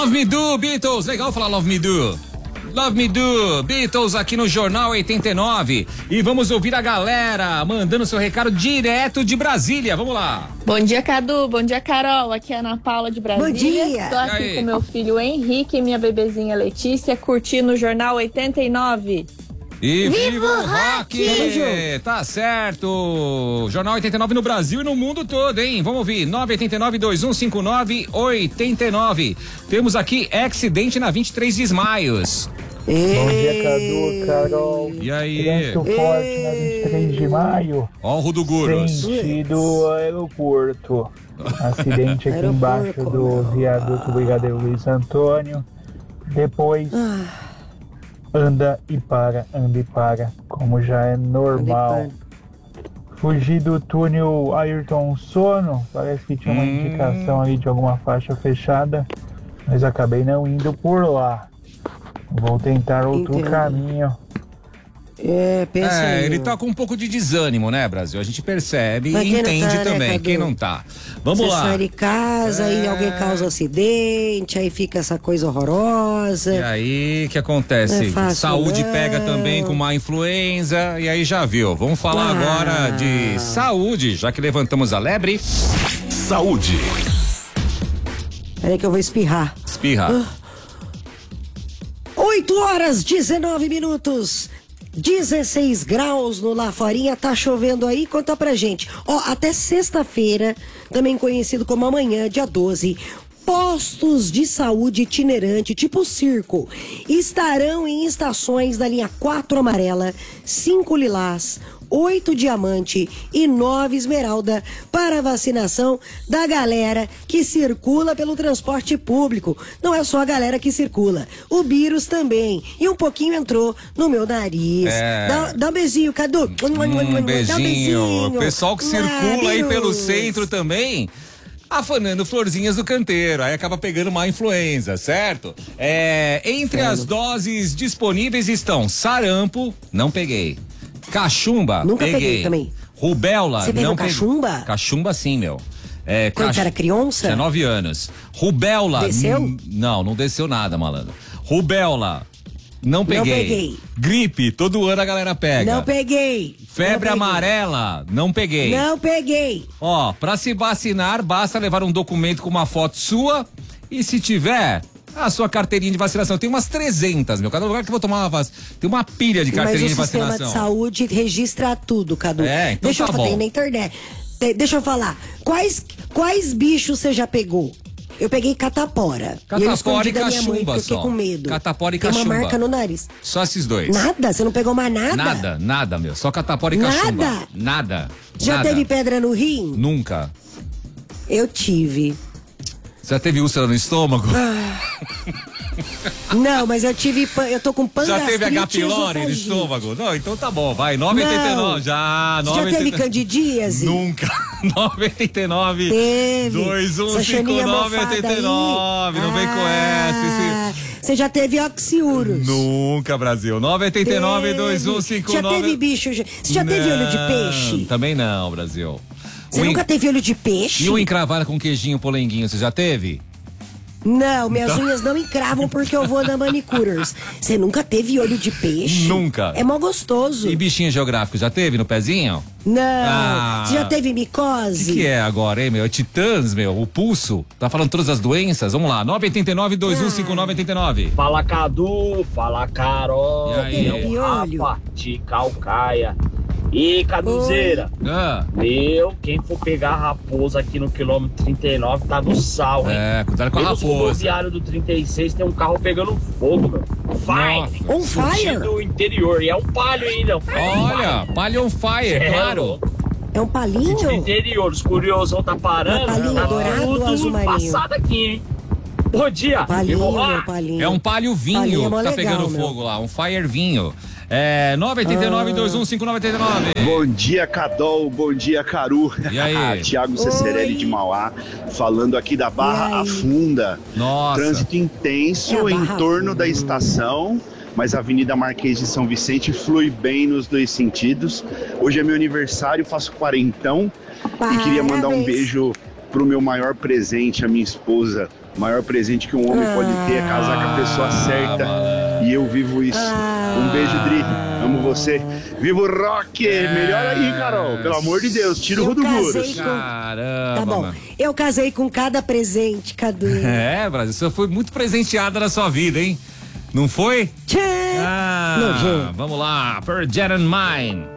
Love Me Do, Beatles. Legal falar Love Me Do. Love Me Do, Beatles aqui no Jornal 89. E vamos ouvir a galera mandando seu recado direto de Brasília. Vamos lá. Bom dia, Cadu. Bom dia, Carol. Aqui é a Ana Paula de Brasília. Bom dia. Tô aqui com meu filho Henrique e minha bebezinha Letícia curtindo o Jornal 89. E viva o rock! Tá certo! Jornal 89 no Brasil e no mundo todo, hein? Vamos ouvir, 989-2159-89. Temos aqui acidente na 23 de Maios. Bom dia, Cadu, Carol. E aí? Trânsito forte na 23 de maio. Ó o Rudo Guros. Sentido aeroporto. Acidente aqui embaixo do viaduto Brigadeiro Luiz Antônio. Depois... anda e para, como já é normal. Fugi do túnel Ayrton Sono, parece que tinha uma indicação ali de alguma faixa fechada, mas acabei não indo por lá. Vou tentar outro caminho. Ele tá com um pouco de desânimo, né, Brasil? A gente percebe e entende também, quem não tá. Vamos lá. Você sai de casa e alguém causa acidente, aí fica essa coisa horrorosa. E aí, o que acontece? Fácil, Saúde pega também com má influenza, e aí já viu. Vamos falar agora de saúde, já que levantamos a lebre. Saúde. Peraí que eu vou espirrar. Espirra. 8h19. 16 graus no Lafarinha, tá chovendo aí? Conta pra gente. Até sexta-feira, também conhecido como amanhã, dia 12, postos de saúde itinerante, tipo circo, estarão em estações da linha 4 amarela, 5 lilás, 8 diamante e 9 esmeralda para vacinação da galera que circula pelo transporte público. Não é só a galera que circula, o vírus também. E um pouquinho entrou no meu nariz. Dá um beijinho, Cadu. Beijinho. Dá um beijinho. O pessoal que circula aí pelo centro também, afanando florzinhas do canteiro, aí acaba pegando má influenza, certo? Entre as doses disponíveis estão sarampo, não peguei. Cachumba, nunca peguei também. Rubéola, você pegou não cachumba? Peguei. Cachumba sim, meu. Quando você era criança? Tinha 9 anos. Rubéola. Desceu? Não desceu nada, malandro. Rubéola, não peguei. Não peguei. Gripe, todo ano a galera pega. Não peguei. Febre amarela, não peguei. Não peguei. Pra se vacinar, basta levar um documento com uma foto sua e se tiver... a sua carteirinha de vacinação. Tem umas 300, meu. Cada lugar que eu vou tomar uma vacina. Tem uma pilha de carteirinha de vacinação. Mas o sistema de saúde registra tudo, Cadu. Então deixa eu falar na internet. Deixa eu falar. Quais bichos você já pegou? Eu peguei catapora. Catapora e cachumba mãe, eu fiquei só. Com medo. Catapora e Tem cachumba. uma marca no nariz. Só esses dois. Nada? Você não pegou mais nada? Nada, meu. Só catapora e cachumba. Nada. Já teve pedra no rim? Nunca. Eu tive. Já teve úlcera no estômago? Não, mas eu tô com pangastrite. Já teve H. pylori no estômago? Não, então tá bom, vai, 989, já. Já teve candidíase? Nunca. 989 215989. Não vem com essa. Você já teve oxiurus? Nunca, Brasil. 989 2159. Já teve bicho? Você já teve olho de peixe? Também não, Brasil. Você nunca teve olho de peixe? E o encravado com queijinho polenguinho, você já teve? Não, minhas unhas não encravam porque eu vou na manicures. Você nunca teve olho de peixe? Nunca. É mó gostoso. E bichinho geográfico, já teve no pezinho? Não. Você já teve micose? O que é agora, hein, meu? É titãs, meu? O pulso? Tá falando todas as doenças? Vamos lá, 989-2159-89. Fala, Cadu. Fala, Carol. E aí? É o Rafa de Calcaia. E Caduzeira, meu, quem for pegar a raposa aqui no quilômetro 39 tá no sal, hein? Cuidado com a raposa. No rodoviário do 36 tem um carro pegando fogo, meu. Fire! On fire? Do interior, e é um palio ainda. Olha, palio on fire, claro. É um palinho? Do interior, os curiosos tá parando. Palhinho tá dourado ou azul marinho? Passado aqui, hein? Bom dia. Palinho. É um palio vinho que tá pegando fogo lá, um fire vinho. 989-2159-89. Bom dia, Cadol. Bom dia, Caru. E aí? Thiago Cecerelli de Mauá, falando aqui da Barra Afunda. Nossa. Trânsito intenso em torno da estação, mas a Avenida Marquês de São Vicente flui bem nos dois sentidos. Hoje é meu aniversário, faço quarentão. E queria mandar um beijo pro meu maior presente, a minha esposa, O maior presente que um homem pode ter é casar com a pessoa certa. E eu vivo isso. Um beijo, Dri. Amo você. Viva o rock! Melhor aí, Carol. Pelo amor de Deus, tira o Rudo-Guros. Caramba. Tá bom. Eu casei com cada presente, Cadu. Brasil, você foi muito presenteada na sua vida, hein? Não foi? Tchê! Vamos lá. Pearl Jam and Mine.